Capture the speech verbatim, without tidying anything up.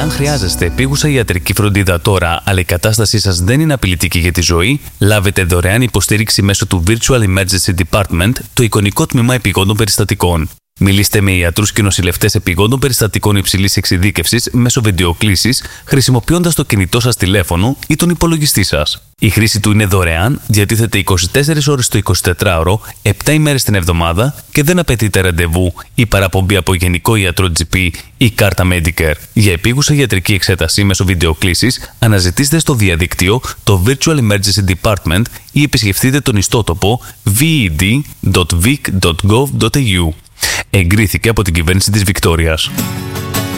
Εάν χρειάζεστε επίγουσα ιατρική φροντίδα τώρα, αλλά η κατάστασή σας δεν είναι απειλητική για τη ζωή, λάβετε δωρεάν υποστήριξη μέσω του Virtual Emergency Department, το εικονικό τμήμα επιγόντων περιστατικών. Μιλήστε με ιατρούς και νοσηλευτές επιγόντων περιστατικών υψηλής εξειδίκευσης μέσω βιντεοκλήσης, χρησιμοποιώντας το κινητό σας τηλέφωνο ή τον υπολογιστή σας. Η χρήση του είναι δωρεάν, διατίθεται είκοσι τέσσερις ώρες το εικοσιτετράωρο, επτά ημέρες την εβδομάδα και δεν απαιτείται ραντεβού ή παραπομπή από γενικό ιατρό τζι πι ή κάρτα Medicare. Για επίγουσα ιατρική εξέταση μέσω βιντεοκλήσης, αναζητήστε στο διαδίκτυο το Virtual Emergency Department ή επισκεφτείτε τον ιστότοπο βι ι ντι τελεία βι κ τελεία γκοβ τελεία έι γιου. Εγκρίθηκε από την κυβέρνηση της Βικτόριας.